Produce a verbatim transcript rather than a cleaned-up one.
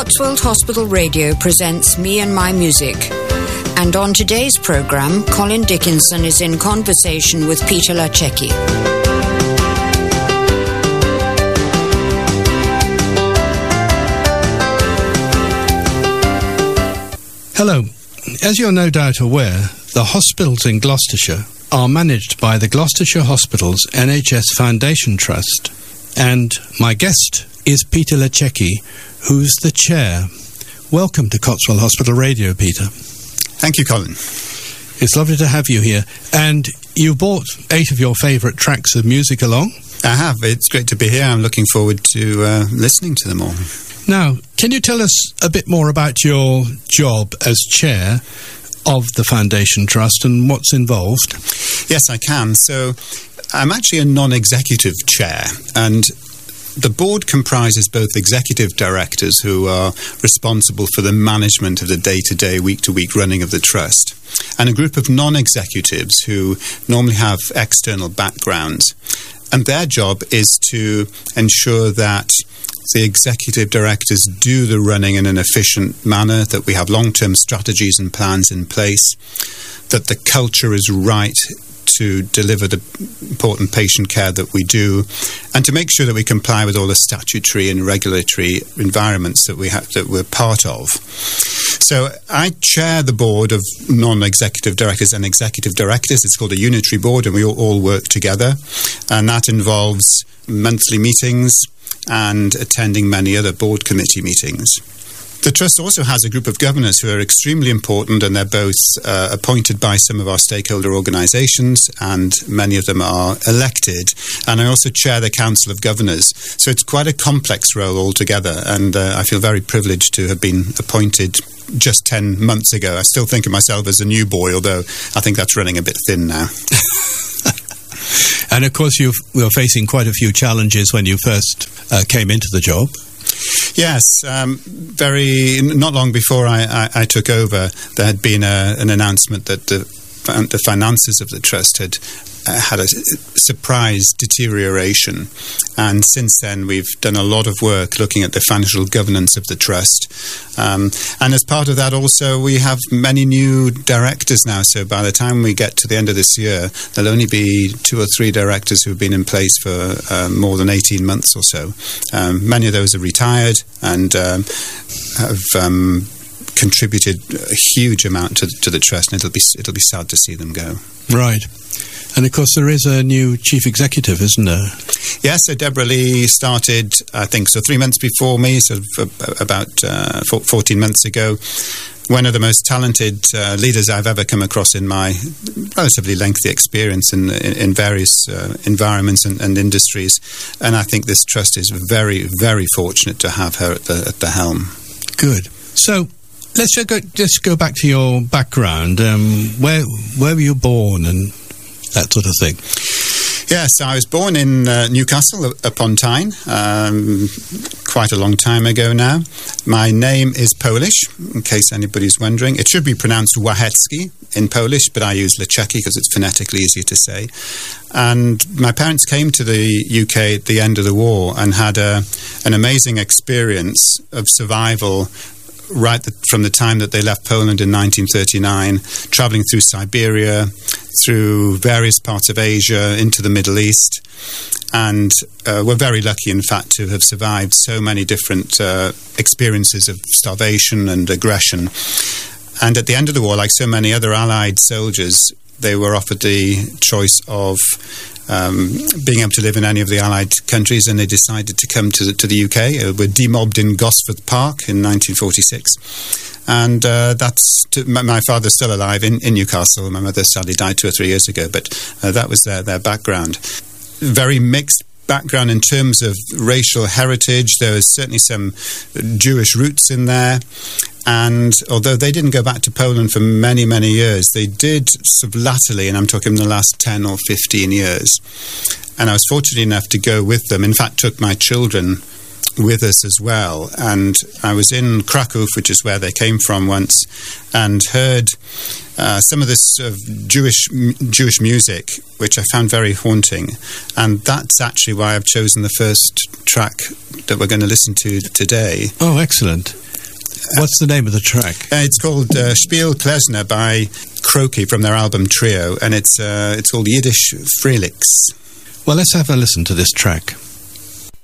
Cotswold Hospital Radio presents Me and My Music. And on today's programme, Colin Dickinson is in conversation with Peter Lachecki. Hello. As you're no doubt aware, the hospitals in Gloucestershire are managed by the Gloucestershire Hospitals N H S Foundation Trust. And my guest is Peter Lachecki, who's the chair. Welcome to Cotswold Hospital Radio, Peter. Thank you, Colin. It's lovely to have you here. And you brought eight of your favourite tracks of music along. I have. It's great to be here. I'm looking forward to uh, listening to them all. Now, can you tell us a bit more about your job as chair of the Foundation Trust and what's involved? Yes, I can. So I'm actually a non-executive chair, and the board comprises both executive directors who are responsible for the management of the day-to-day, week-to-week running of the trust, and a group of non-executives who normally have external backgrounds. And their job is to ensure that the executive directors do the running in an efficient manner, that we have long-term strategies and plans in place, that the culture is right to deliver the important patient care that we do, and to make sure that we comply with all the statutory and regulatory environments that we have, that we're part of. So I chair the board of non-executive directors and executive directors. It's called a unitary board, and we all, all work together, and that involves monthly meetings and attending many other board committee meetings. The Trust also has a group of governors who are extremely important, and they're both uh, appointed by some of our stakeholder organisations, and many of them are elected. And I also chair the Council of Governors. So it's quite a complex role altogether, and uh, I feel very privileged to have been appointed just ten months ago. I still think of myself as a new boy, although I think that's running a bit thin now. And of course you were facing quite a few challenges when you first uh, came into the job. Yes, um, very not long before I, I, I took over, there had been a, an announcement that the, the finances of the Trust had uh, had a surprise deterioration, and since then we've done a lot of work looking at the financial governance of the Trust, um, and as part of that also we have many new directors now, so by the time we get to the end of this year there'll only be two or three directors who've been in place for uh, more than eighteen months or so. Um, many of those are retired and um, have um, contributed a huge amount to, to the Trust, and it'll be it'll be sad to see them go. Right. And of course there is a new chief executive, isn't there? Yes, so Deborah Lee started, I think, so three months before me, so about uh, fourteen months ago. One of the most talented uh, leaders I've ever come across in my relatively lengthy experience in, in, in various uh, environments and, and industries. And I think this Trust is very, very fortunate to have her at the, at the helm. Good. So let's just go, just go back to your background. Um, where, where were you born and that sort of thing? Yes, I was born in uh, Newcastle upon Tyne, um, quite a long time ago now. My name is Polish, in case anybody's wondering. It should be pronounced Wachecki in Polish, but I use Lachecki because it's phonetically easier to say. And my parents came to the U K at the end of the war and had a, an amazing experience of survival right the, from the time that they left Poland in nineteen thirty-nine, travelling through Siberia, through various parts of Asia, into the Middle East. And uh, we're very lucky, in fact, to have survived so many different uh, experiences of starvation and aggression. And at the end of the war, like so many other Allied soldiers, they were offered the choice of um, being able to live in any of the Allied countries, and they decided to come to the, to the U K. Uh, were demobbed in Gosforth Park in nineteen forty-six. And uh, that's to, my, my father's still alive in, in Newcastle. My mother sadly died two or three years ago, but uh, that was their, their background. Very mixed background in terms of racial heritage. There was certainly some Jewish roots in there. And although they didn't go back to Poland for many, many years, they did sort of latterly, and I'm talking the last ten or fifteen years. And I was fortunate enough to go with them. In fact, took my children with us as well. And I was in Krakow, which is where they came from once, and heard uh, some of this uh, Jewish Jewish music, which I found very haunting. And that's actually why I've chosen the first track that we're going to listen to today. Oh, excellent. What's the name of the track? Uh, it's called uh, Spiel Klezmer by Croaky from their album Trio, and it's uh, it's called Yiddish Frelix. Well, let's have a listen to this track.